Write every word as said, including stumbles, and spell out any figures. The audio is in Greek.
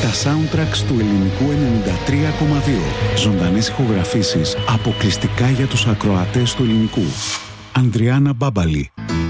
Τα soundtracks του Ελληνικού ενενήντα τρία κόμμα δύο. Ζωντανές ηχογραφήσεις αποκλειστικά για τους ακροατές του Ελληνικού. Ανδριάννα Μπάμπαλη.